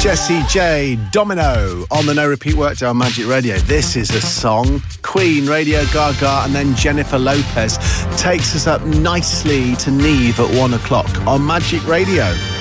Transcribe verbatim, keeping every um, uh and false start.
Jessie J, Domino on the No Repeat Workday on Magic Radio. This is a song. Queen, Radio Gaga, and then Jennifer Lopez takes us up nicely to Neve at one o'clock on Magic Radio.